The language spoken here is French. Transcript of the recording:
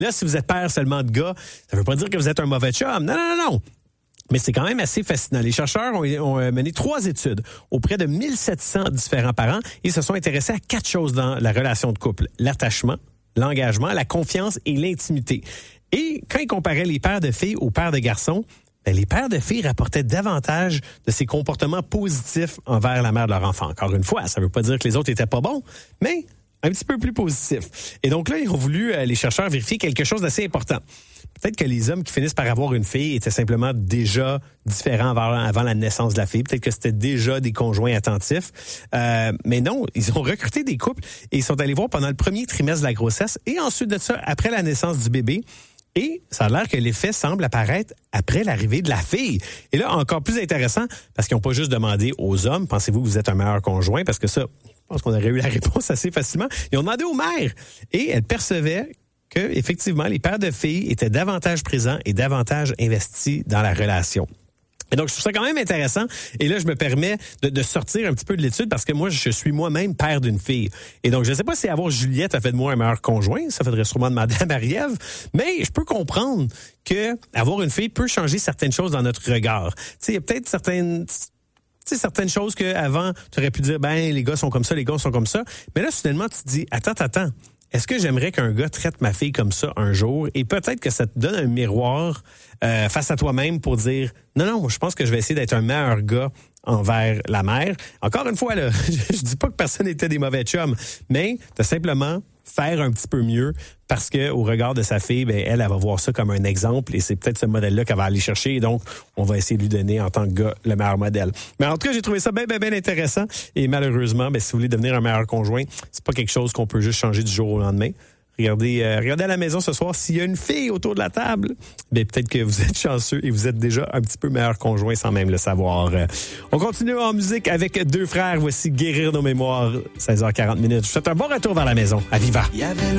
Là, si vous êtes père seulement de gars, ça veut pas dire que vous êtes un mauvais chum. Non. Mais c'est quand même assez fascinant. Les chercheurs ont mené 3 études auprès de 1700 différents parents et se sont intéressés à 4 choses dans la relation de couple. L'attachement, l'engagement, la confiance et l'intimité. Et quand ils comparaient les pères de filles aux pères de garçons, les pères de filles rapportaient davantage de ces comportements positifs envers la mère de leur enfant. Encore une fois, ça ne veut pas dire que les autres étaient pas bons, mais un petit peu plus positifs. Et donc là, ils ont voulu, les chercheurs, vérifier quelque chose d'assez important. Peut-être que les hommes qui finissent par avoir une fille étaient simplement déjà différents avant la naissance de la fille. Peut-être que c'était déjà des conjoints attentifs. Mais non, ils ont recruté des couples et ils sont allés voir pendant le premier trimestre de la grossesse et ensuite de ça, après la naissance du bébé. Et ça a l'air que l'effet semble apparaître après l'arrivée de la fille. Et là, encore plus intéressant, parce qu'ils n'ont pas juste demandé aux hommes, pensez-vous que vous êtes un meilleur conjoint? Parce que ça, je pense qu'on aurait eu la réponse assez facilement. Ils ont demandé aux mères et elles percevaient que, effectivement, les pères de filles étaient davantage présents et davantage investis dans la relation. Et donc, je trouve ça quand même intéressant. Et là, je me permets de sortir un petit peu de l'étude parce que moi, je suis moi-même père d'une fille. Et donc, je ne sais pas si avoir Juliette a fait de moi un meilleur conjoint. Ça faudrait sûrement demander à Marie-Ève. Mais je peux comprendre que avoir une fille peut changer certaines choses dans notre regard. Tu sais, il y a peut-être certaines choses qu'avant, tu aurais pu dire, les gars sont comme ça, les gars sont comme ça. Mais là, soudainement, tu te dis, attends. Est-ce que j'aimerais qu'un gars traite ma fille comme ça un jour? Et peut-être que ça te donne un miroir face à toi-même pour dire non, je pense que je vais essayer d'être un meilleur gars envers la mère. Encore une fois, là, je dis pas que personne n'était des mauvais chums, mais de simplement faire un petit peu mieux parce que au regard de sa fille, elle va voir ça comme un exemple et c'est peut-être ce modèle-là qu'elle va aller chercher et donc on va essayer de lui donner en tant que gars le meilleur modèle. Mais en tout cas, j'ai trouvé ça bien intéressant et malheureusement, si vous voulez devenir un meilleur conjoint, c'est pas quelque chose qu'on peut juste changer du jour au lendemain. Regardez à la maison ce soir, s'il y a une fille autour de la table, peut-être que vous êtes chanceux et vous êtes déjà un petit peu meilleur conjoint sans même le savoir. On continue en musique avec 2 frères. Voici Guérir nos mémoires, 16h40. Je vous souhaite un bon retour vers la maison. À Viva!